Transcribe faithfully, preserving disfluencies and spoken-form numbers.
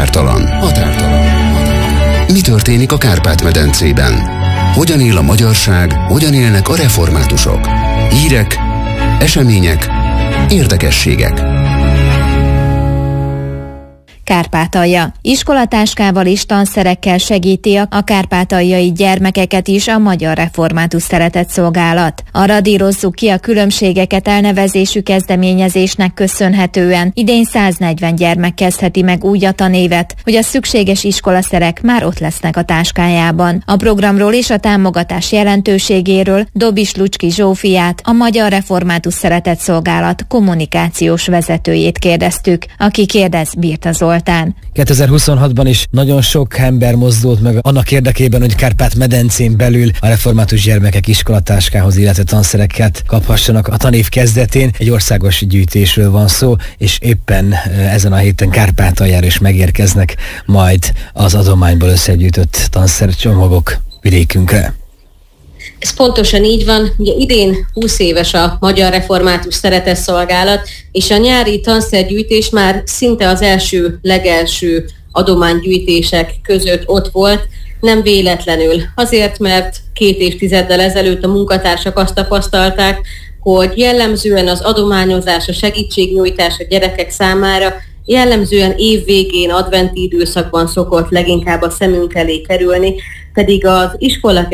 Határtalan. Határtalan. Mi történik a Kárpát-medencében? Hogyan él a magyarság, hogyan élnek a reformátusok? Hírek, események, érdekességek. Kárpátalja. Iskolatáskával és tanszerekkel segíti a kárpátaljai gyermekeket is a Magyar Református Szeretetszolgálat. A Radírozzuk ki a különbségeket elnevezésű kezdeményezésnek köszönhetően idén száznegyven gyermek kezdheti meg úgy a tanévet, hogy a szükséges iskolaszerek már ott lesznek a táskájában. A programról és a támogatás jelentőségéről Dobis Lucski Zsófiát, a Magyar Református Szeretetszolgálat kommunikációs vezetőjét kérdeztük, aki kérdez Birta Zoltán. kétezer-huszonhatban is nagyon sok ember mozdult meg annak érdekében, hogy Kárpát-medencén belül a református gyermekek iskolatáskához, illetve tanszereket kaphassanak a tanév kezdetén. Egy országos gyűjtésről van szó, és éppen ezen a héten Kárpátaljára is megérkeznek majd az adományból összegyűjtött tanszercsomagok vidékünkre. Ez pontosan így van. Ugye idén húsz éves a Magyar Református Szeretetszolgálat, és a nyári tanszergyűjtés már szinte az első, legelső adománygyűjtések között ott volt, nem véletlenül. Azért, mert két évtizeddel ezelőtt a munkatársak azt tapasztalták, hogy jellemzően az adományozás, a segítségnyújtás a gyerekek számára jellemzően év végén, adventi időszakban szokott leginkább a szemünk elé kerülni, pedig az iskola